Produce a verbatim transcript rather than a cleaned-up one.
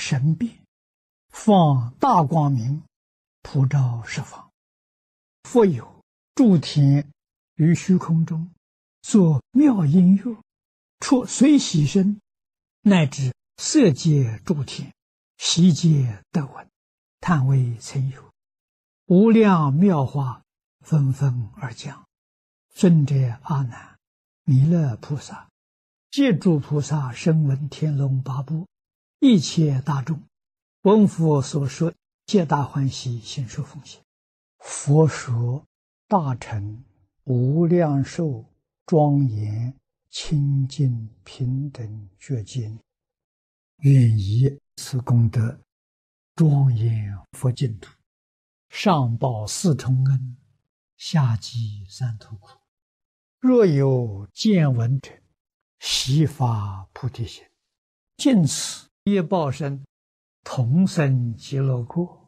神变，放大光明，普照十方。复有诸天于虚空中，作妙音乐，出随喜声，乃至色界诸天，悉皆得闻，叹为曾有。无量妙法纷纷而降。尊者阿难，弥勒菩萨，借诸菩萨声闻天龙八部一切大众，闻佛所说，皆大欢喜，心受奉献。佛说大乘无量寿庄严清净平等觉经，愿以此功德庄严佛净土，上报四重恩，下济三途苦。若有见闻者，悉发菩提心，尽此业报身，同生极乐国。